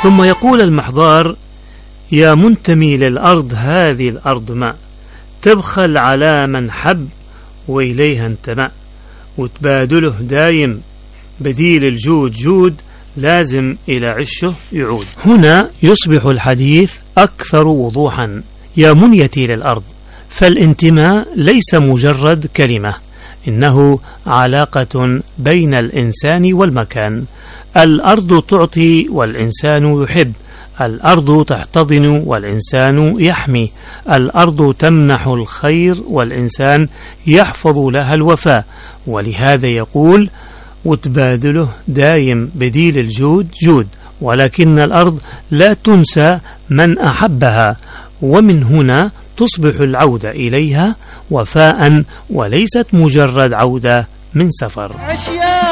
ثم يقول المحضار: يا منتمي للأرض هذه الأرض ما تبخل على من حب وإليها انتمى، وتبادله دايم بديل الجود جود، لازم إلى عشه يعود. هنا يصبح الحديث أكثر وضوحا. يا منيتي للأرض، فالانتماء ليس مجرد كلمة، إنه علاقة بين الإنسان والمكان. الأرض تعطي والإنسان يحب، الأرض تحتضن والإنسان يحمي، الأرض تمنح الخير والإنسان يحفظ لها الوفاء. ولهذا يقول: وتبادله دايم بديل الجود جود، ولكن الأرض لا تنسى من أحبها، ومن هنا تصبح العودة إليها وفاء وليست مجرد عودة من سفر.